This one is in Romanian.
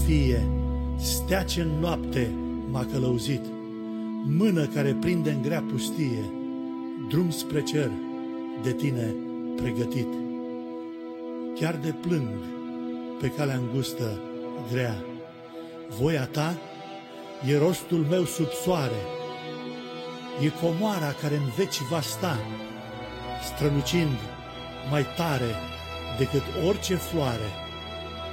fie, stea ce în noapte m-a călăuzit, mână care prinde în grea pustie, drum spre cer de tine pregătit. Chiar de plâng pe calea îngustă grea, voia ta e rostul meu sub soare, e comoara care în veci va sta, strălucind mai tare decât orice floare.